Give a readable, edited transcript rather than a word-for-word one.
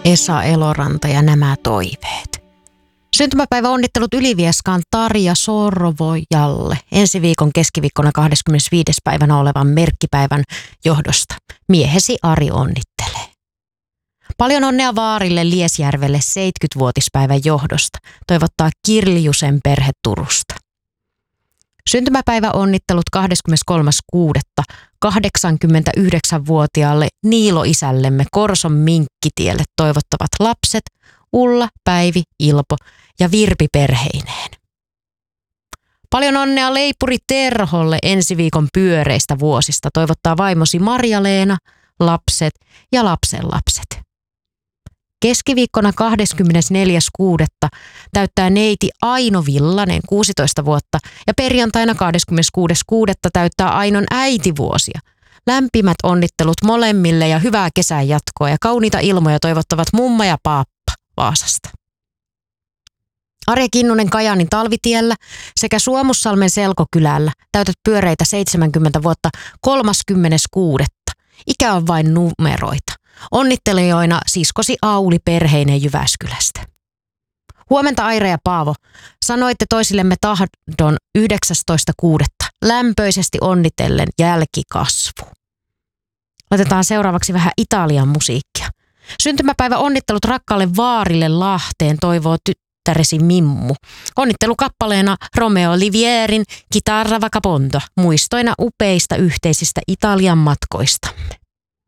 Esa Eloranta ja nämä toiveet. Syntymäpäiväonnittelut Ylivieskaan Tarja Sorvojalle ensi viikon keskiviikkona 25. päivänä olevan merkkipäivän johdosta. Miehesi Ari onnittelee. Paljon onnea vaarille Liesjärvelle 70-vuotispäivän johdosta, toivottaa Kirliusen perhe Turusta. Syntymäpäiväonnittelut 23.6. 89-vuotiaalle Niilo-isällemme Korson Minkkitielle toivottavat lapset Ulla, Päivi, Ilpo ja Virpi perheineen. Paljon onnea leipuri Terholle ensi viikon pyöreistä vuosista, toivottaa vaimosi Marja-Leena, lapset ja lapsenlapset. Keskiviikkona 24.6. täyttää neiti Aino Villanen 16 vuotta ja perjantaina 26.6. täyttää Ainon äitivuosia. Lämpimät onnittelut molemmille ja hyvää kesän jatkoa ja kauniita ilmoja toivottavat mumma ja paappa Vaasasta. Arja Kinnunen Kajaanin Talvitiellä sekä Suomussalmen Selkokylällä täytät pyöreitä 70 vuotta 30.6. Ikä on vain numeroita. Onnittelijoina siskosi Auli perheinen Jyväskylästä. Huomenta Aira ja Paavo. Sanoitte toisillemme tahdon 19.6. lämpöisesti onnitellen jälkikasvu. Otetaan seuraavaksi vähän Italian musiikkia. Syntymäpäivä onnittelut rakkaalle vaarille Lahteen toivoo tyttäresi Mimmu. Onnittelukappaleena Romeo Olivierin Chitarra Vagabonda muistoina upeista yhteisistä Italian matkoistamme.